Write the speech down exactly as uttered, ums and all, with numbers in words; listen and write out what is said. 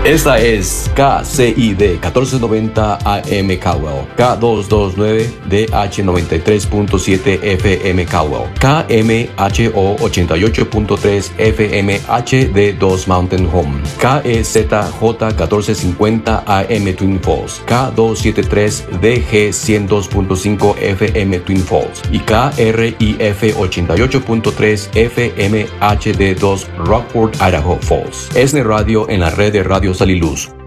Esta es K C I D catorce noventa A M Caldwell, K doscientos veintinueve D H noventa y tres punto siete F M Caldwell, K M H O ochenta y ocho punto tres F M H D dos Mountain Home, K E Z J catorce cincuenta A M Twin Falls, K doscientos setenta y tres D G ciento dos punto cinco F M Twin Falls y K R I F ochenta y ocho punto tres F M H D dos Rockford, Idaho Falls. Es de radio en la red de Radio Sal y Luz.